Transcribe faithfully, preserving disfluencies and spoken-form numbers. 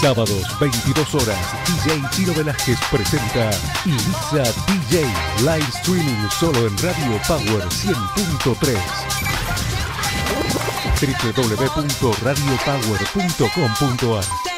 Sábados, veintidós horas, D J Tino Velázquez presenta Ibiza D J, live streaming solo en Radio Power cien punto tres. w w w punto radio power punto com punto a r